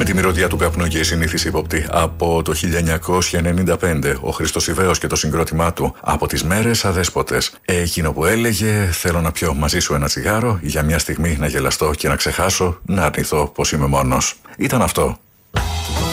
τη μυρωδιά του καπνού και η συνήθιση ύποπτη από το 1995, ο Χρήστος Ηβαίος και το συγκρότημά του από τις μέρες αδέσποτες. Εκείνο που έλεγε: θέλω να πιω μαζί σου ένα τσιγάρο, για μια στιγμή να γελαστώ και να ξεχάσω, να αρνηθώ πως είμαι μόνος. Ήταν αυτό.